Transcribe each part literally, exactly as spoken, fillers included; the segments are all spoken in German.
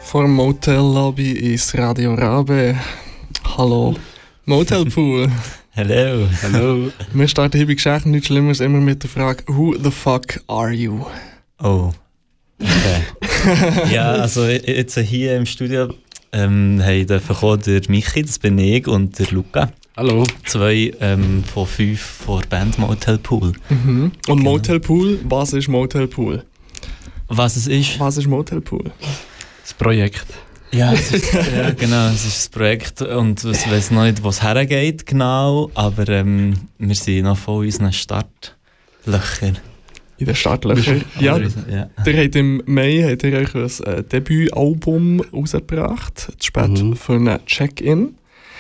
Vor dem Motel-Lobby ins Radio Rabe. Hallo. Motelpool. Hallo. Hallo. Wir starten hier bei Geschichten nichts Schlimmeres immer mit der Frage: Who the fuck are you? Oh. Okay. Ja, also jetzt hier im Studio ähm, haben wir der Michi, das bin ich, und der Luca. Hallo. Zwei ähm, von fünf von der Band Motelpool. Mhm. Und genau. Motelpool, was ist Motelpool? Was es ist? Was ist Motelpool? Das Projekt. Ja, es ist, ja, genau, es ist das Projekt und ich weiss noch nicht, wo es hergeht genau, aber ähm, wir sind noch von unseren Startlöchern. In den Startlöchern? Ja, ja. Ihr habt im Mai habt ihr euch ein äh, Debütalbum rausgebracht, zu spät mhm. für einen Check-In.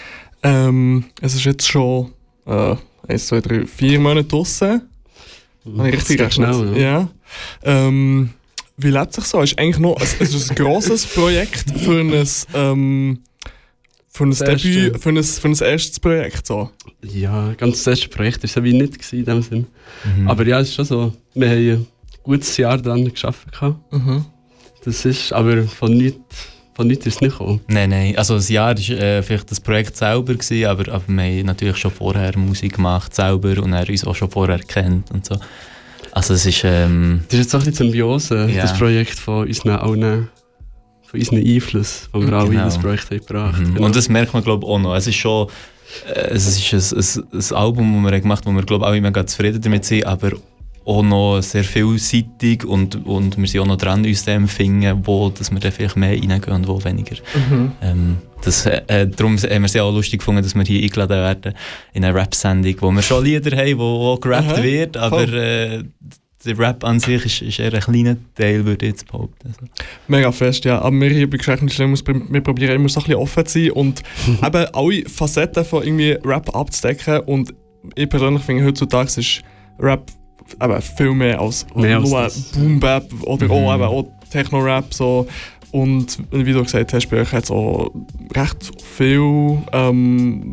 Ähm, es ist jetzt schon äh, eins, zwei, drei, vier Monate draussen. Mhm. Habe ich richtig gerechnet? Schnell, ja. ja. Ähm, Wie lebt sich so? Es ist eigentlich noch es ist ein grosses Projekt für ein, ähm, für ein Debüt, für ein, für ein erstes Projekt. So. Ja, ganz das erste Projekt war es wie nicht gewesen, in dem Sinn. Mhm. Aber ja, es ist schon so. Wir haben ein gutes Jahr daran gearbeitet. Mhm. Das ist aber von nichts von nichts ist es nicht gekommen. Nein, nein. Also das Jahr war äh, vielleicht das Projekt selber, gewesen, aber, aber wir haben natürlich schon vorher Musik gemacht selber und er uns auch schon vorher kennt und so. Also es ist, ähm, das ist jetzt auch ein bisschen Symbiose, ja. Das Projekt von unseren, allen, von unseren Einflüssen, die wir genau. alle in das Projekt haben gebracht haben. Mhm. Genau. Und das merkt man, glaube ich, auch noch. Es ist schon äh, es ist ein, ein, ein Album, das wir gemacht haben, wo wir, glaube ich, alle mega zufrieden damit sind, aber auch noch sehr vielseitig und, und wir sind auch noch dran, uns dem finden, wo dass wir dann vielleicht mehr reingehen und wo weniger. Mhm. Ähm, das, äh, darum haben wir es ja auch lustig gefunden, dass wir hier eingeladen werden in eine Rap-Sendung, wo wir schon Lieder haben, wo auch gerappt Aha, wird, aber äh, der Rap an sich ist, ist eher ein kleiner Teil, würde ich jetzt behaupten. Also. Mega fest, ja. Aber wir hier bei Geschichten nicht schlimm, wir probieren immer so ein bisschen offen zu sein und eben alle Facetten von irgendwie Rap abzudecken. Und ich persönlich finde, heutzutage ist Rap aber viel mehr als mehr nur als Boom-Bap oder mhm. auch, eben, auch Techno-Rap. So. Und wie du gesagt hast, bei euch hat es auch recht viel ähm,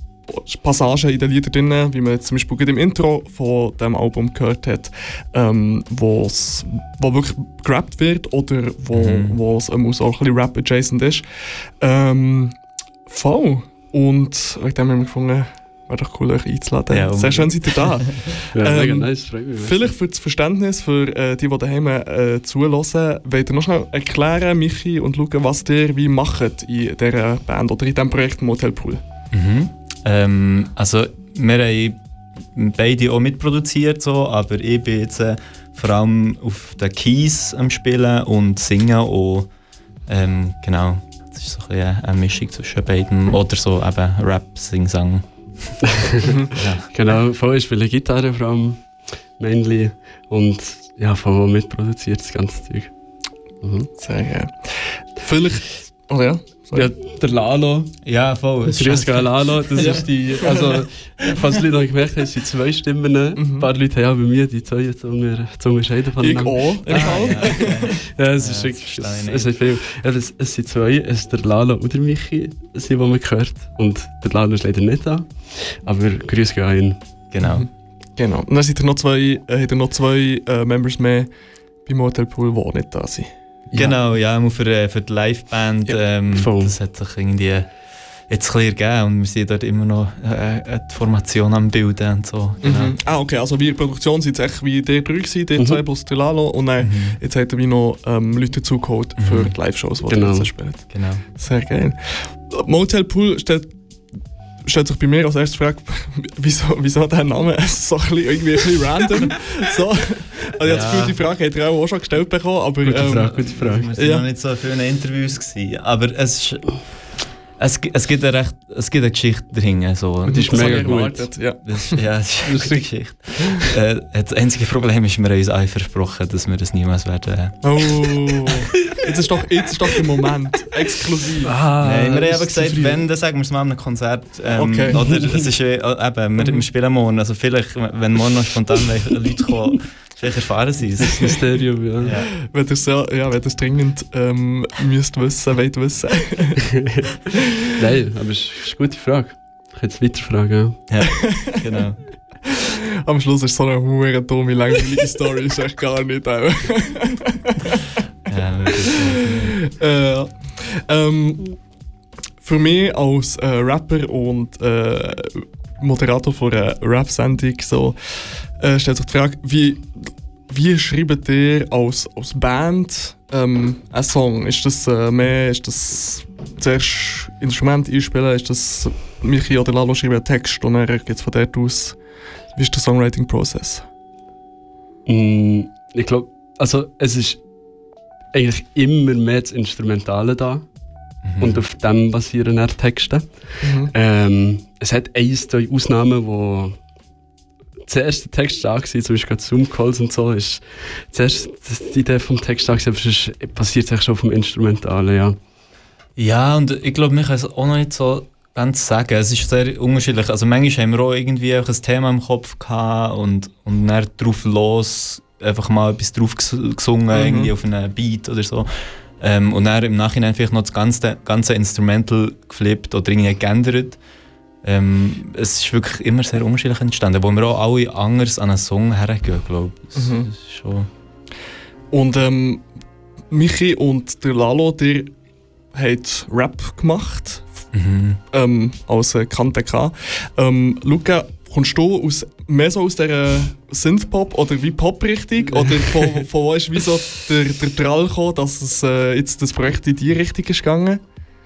Passagen in den Liedern drin, wie man jetzt zum Beispiel gerade im Intro von diesem Album gehört hat, ähm, wo wirklich gerappt wird oder wo mhm. es auch ein bisschen Rap-adjacent ist. Ähm, voll. Und wegen dem haben wir gefunden, wäre doch cool, euch einzuladen. Ja, sehr schön seid ihr da. Ja, ähm, mega nice, freut mich. Vielleicht für das Verständnis, für äh, die, die daheim äh, zuhören, wollt ihr noch schnell erklären, Michi und Luca, was ihr wie macht in dieser Band oder in diesem Projekt Motelpool? Mhm. Ähm, also, wir haben beide auch mitproduziert, so, aber ich bin jetzt äh, vor allem auf den Keys am Spielen und Singen auch. Ähm, genau, das ist so ein bisschen eine Mischung zwischen beiden. Oder so eben Rap, Sing-Sang. Ja. Genau, voll ich spiele Gitarre vor allem, mainly, und ja, voll mitproduziert das ganze Zeug. Mhm. Sehr geil. Vielleicht, oh ja, ja, der Lalo. Ja, voll. Grüß Gott, Lalo, das ja. ist die, also, falls die Leute noch gemerkt haben, es sind zwei Stimmen. Mhm. Ein paar Leute haben auch bei mir die zwei zu unterscheiden voneinander. Ich auch. Ich auch. Ja, okay. Ja, es ja, ist wirklich, es, es ist viel. Es, es sind zwei, es ist der Lalo und der Michi, die man hört. Und der Lalo ist leider nicht da, aber grüß Gott ihn. Genau. Mhm. Genau. Und dann sind noch zwei, äh, noch zwei äh, Members mehr bei Motelpool, die nicht da sind. Genau, ja, ja für, für die Liveband, ja, ähm, das hat sich irgendwie jetzt ein bisschen ergeben und wir sind dort immer noch äh, die Formation am Bilden und so. Genau. Mhm. Ah, okay, also wie die Produktion sind es echt wie die drei gewesen, die mhm. zwei plus die Lalo und dann mhm. jetzt hat er wie noch ähm, Leute dazugeholt für mhm. die Live-Shows, die genau. er jetzt spielt. Genau. Sehr geil. Motelpool stellt stellt sich bei mir als erstes die Frage, wieso, wieso der Name so ein bisschen, irgendwie ein bisschen random. So. Also ich ja. habe die Frage hat er auch schon gestellt bekommen, aber... Gute ähm, Frage, gute Frage. Wir waren ja. noch nicht so viele Interviews gewesen, aber es ist... Es, es, gibt eine recht, es gibt eine Geschichte dahinter. So. Und die ist mega gut. Ja, das, ja, das ist eine gute Geschichte. Äh, das einzige Problem ist, wir haben uns alle versprochen, dass wir das niemals werden. Oh, jetzt ist doch, jetzt ist doch der Moment. Exklusiv. Ah, Nein, wir haben eben gesagt, wenn, dann sagen wir es mal an einem Konzert. Ähm, okay. Oder es ist äh, eben, wir, wir spielen morgen. Also vielleicht, wenn morgen noch spontan Leute kommen, vielleicht erfahren sie es. Das ist ein Mysterium, ja. ja. Wenn ihr es ja, ja, dringend ähm, müsst wissen, wollt wissen. Nein, aber es ist eine gute Frage. Ich kann jetzt weiterfragen. Ja, genau. Am Schluss ist so eine hure dumme, langweilige Story, ist echt gar nicht auch. Ja, äh, Ähm, für mich als äh, Rapper und äh, Moderator von einer Rap-Sendung so, äh, stellt sich die Frage, wie, wie schreibt ihr als, als Band ähm, einen Song? Ist das äh, mehr, ist das zuerst Instrument einspielen, ist das Michi oder Lalo schreiben einen Text und dann geht es von dort aus? Wie ist der Songwriting-Prozess? Mm, ich glaube, also es ist eigentlich immer mehr das Instrumentale da. Mhm. Und auf dem basieren dann Texte. Mhm. Ähm, es hat ein, zwei Ausnahmen, wo zuerst der Text da war, zum Beispiel Zoom-Calls und so, ist zuerst die Idee vom Text da, aber sonst passiert es eigentlich schon vom Instrumentalen, ja. Ja, und ich glaube, wir können es auch noch nicht so ganz sagen. Es ist sehr unterschiedlich. Also manchmal haben wir auch irgendwie ein Thema im Kopf gehabt und, und dann drauf los einfach mal etwas drauf gesungen, mhm. irgendwie auf einen Beat oder so. Ähm, und dann im Nachhinein vielleicht noch das ganze, ganze Instrumental geflippt oder irgendwie geändert. Ähm, es ist wirklich immer sehr unterschiedlich entstanden, wo wir auch alle anders an einen Song hergehen, glaube ich. Mhm. Das ist schon... Und ähm, Michi und der Lalo, die haben Rap gemacht, mhm. ähm, als äh, K T K. Ähm, Luca, kommst du aus, mehr so aus dieser Synthpop oder wie Pop-Richtung? Oder von, von wo ist wie so der, der Drall gekommen, dass es, äh, jetzt das Projekt in die Richtung ist gegangen?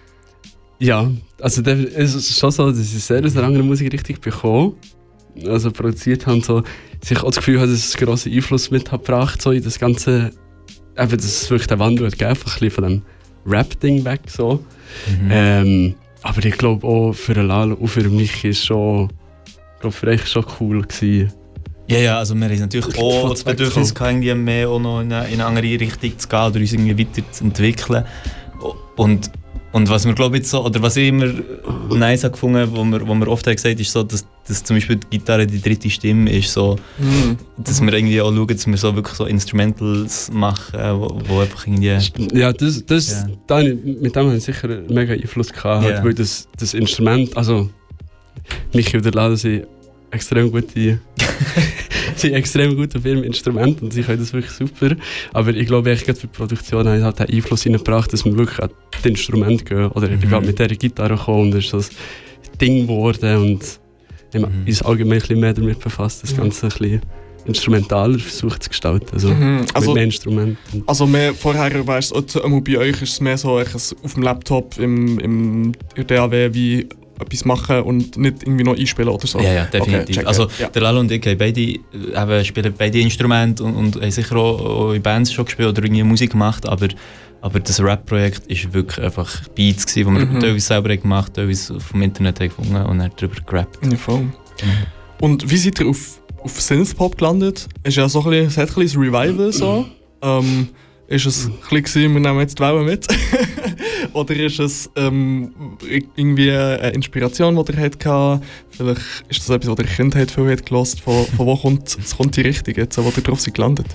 Ja, also es ist schon so, dass ich sehr aus einer anderen Musikrichtung bekomme. Also produziert habe, so, dass ich auch das Gefühl habe, dass es einen grossen Einfluss mit hat gebracht, so in das Ganze, eben, dass es wirklich den Wandel hat gegeben, einfach ein bisschen von dem Rap-Ding weg, so. Mhm. Ähm, aber ich glaube auch für Lalo und für mich ist schon, ich glaube, für euch schon cool gewesen. Ja, ja, also wir haben natürlich auch das Bedürfnis gehabt, irgendwie mehr auch noch in eine, in eine andere Richtung zu gehen oder uns irgendwie weiterzuentwickeln. Und, und was wir glaube ich so, oder was ich immer nice habe gefunden, wo wir, wo wir oft haben gesagt, ist so, dass, dass zum Beispiel die Gitarre die dritte Stimme ist, so, mhm. dass wir irgendwie auch schauen, dass wir so wirklich so Instrumentals machen, wo, wo einfach irgendwie... Ja, das, das, yeah. da, mit dem haben wir sicher einen mega Einfluss gehabt, yeah. weil das, das Instrument, also Michi und Lalo sind extrem gute sie sind extrem gut auf ihrem Instrument und sie können das wirklich super. Aber ich glaube, ich gerade für die Produktion haben halt den Einfluss hineingebracht, dass wir wirklich an das Instrument gehen. Oder ich bin halt mit dieser Gitarre gekommen und es ist so ein Ding geworden und ich habe uns allgemein ein bisschen mehr damit befasst, das Ganze ein bisschen instrumentaler versucht zu gestalten. Also, mhm. also mit mehr Instrumenten. Also mehr, vorher weißt du, bei euch ist es mehr so auf dem Laptop, im, im D A W wie etwas machen und nicht irgendwie noch einspielen oder so. Ja, ja, definitiv. Okay, also ja. Der Lalo und ich haben beide, eben, spielen beide Instrumente und, und haben sicher auch, auch in Bands schon gespielt oder irgendwie Musik gemacht, aber, aber das Rap-Projekt war wirklich einfach Beats gewesen, die wir mhm. teilweise selber gemacht haben, teilweise vom Internet haben gefunden und dann darüber gerappt. Ja, voll. Mhm. Und wie seid ihr auf, auf Synthpop gelandet? Ist ja so ein bisschen, es hat ein bisschen ein Revival so. ähm, Ist es ein bisschen, wir nehmen jetzt die Wellen mit? Oder ist es ähm, irgendwie eine Inspiration, die ihr hattet? Vielleicht ist das etwas, was ihr Kindheit viel hat gehört. Von, von wo kommt, kommt die Richtung jetzt, wo ihr drauf seid gelandet?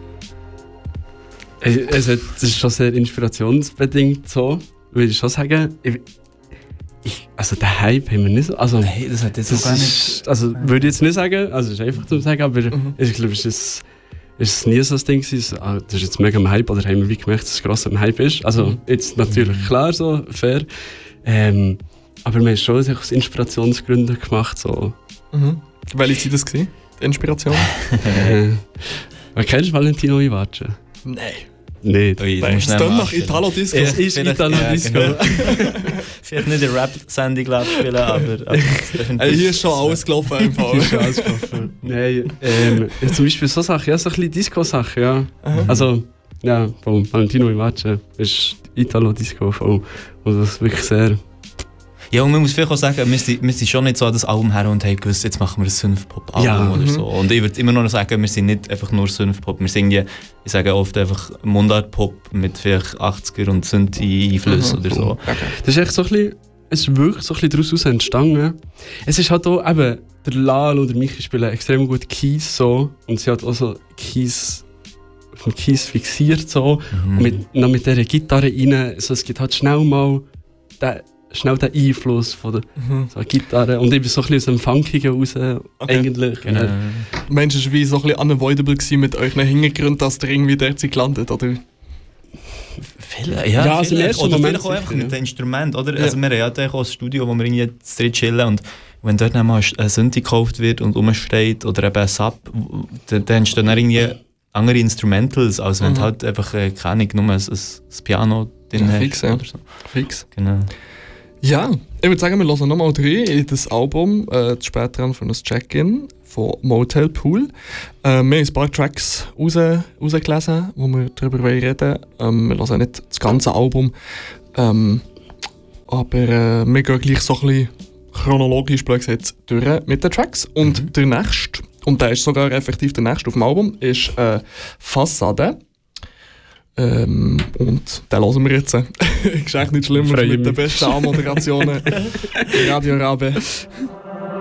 Es, es ist schon sehr inspirationsbedingt so, würde ich schon sagen. Ich, ich, also den Hype haben wir nicht so. Also, Nein, das hat jetzt das gar nicht. Also würde ich jetzt nicht sagen, also es ist einfach zu sagen, aber mhm. ich glaube, es ist ist es nie so ein Ding gewesen, ah, das ist jetzt mega ein Hype, oder haben wir wie gemerkt, dass es gross ein Hype ist. Also jetzt natürlich klar so, fair. Ähm, aber wir haben schon sich aus Inspirationsgründen gemacht. So. Mhm. Welche Zeit das gewesen, die Inspiration? äh, kennst du Valentino Iwace? Nein. Nicht. Ui, das ist dann nach Italo-Disco. Es ist Italo-Disco. Ja, genau. Vielleicht nicht eine Rap-Sendung spielen, aber... aber hey, hier ist schon alles gelaufen einfach. Hier ist schon alles gelaufen. Nein, ähm, zum Beispiel so Sachen, ja, so ein bisschen Disco-Sachen, ja. Aha. Also, ja, von Valentino Iwace ist Italo-Disco voll. Und das ist wirklich sehr... Ja, und man muss vielleicht auch sagen, wir sind, wir sind schon nicht so an das Album her und haben gewusst, jetzt machen wir ein Synthpop-Album ja, oder so. Und ich würde immer noch sagen, wir sind nicht einfach nur Synthpop. Wir sind, ich sage oft einfach Mundart-Pop mit vielleicht achtziger und Synthi-Einflüssen oder so. Okay. Das ist echt so ein bisschen, es ist wirklich so ein bisschen daraus entstanden. Es ist halt auch eben, der Lalo und der Michi spielen extrem gut Keys so. Und sie hat auch so Keys, auf dem Keys fixiert so. Mhm. Und mit, noch mit dieser Gitarre rein, so, es gibt halt schnell mal den, schnell den Einfluss von der mhm. so Gitarre und eben so ein bisschen aus dem Funkigen raus okay. eigentlich. Genau. Ja. Meinst du, es war wie so ein bisschen unavoidable mit euren Hintergrund, dass ihr irgendwie dort gelandet, oder? Vielleicht, ja, Ja, also im vielleicht. ersten Oder Moment vielleicht auch einfach sicher, mit ja. dem Instrument, oder? Ja. Also wir haben ja auch ein Studio, wo wir irgendwie zu dritt chillen und wenn dort dann mal eine Synthi gekauft wird und rumsteht oder eben ein Sub, dann, dann entstehen dann irgendwie andere Instrumentals, als wenn Mhm. du halt einfach, äh, keine Ahnung, nur ein, ein, ein Piano drin Ja, hast fix, ja. oder so. Fix. Genau. Ja, ich würde sagen, wir hören nochmal rein in das Album, äh, später dran von das Check-In von Motel Pool. Äh, wir haben ein paar Tracks raus, rausgelesen, wo wir darüber reden wollen. Ähm, wir hören nicht das ganze Album, ähm, aber äh, wir gehen gleich so ein bisschen chronologisch blöd gesagt, durch mit den Tracks. Und Mhm. der nächste, und der ist sogar effektiv der nächste auf dem Album, ist äh, Fassade. Ähm, und den hören wir jetzt. Ist echt nicht schlimm, Freue mit den mich. besten Anmoderationen. Radio Rabe.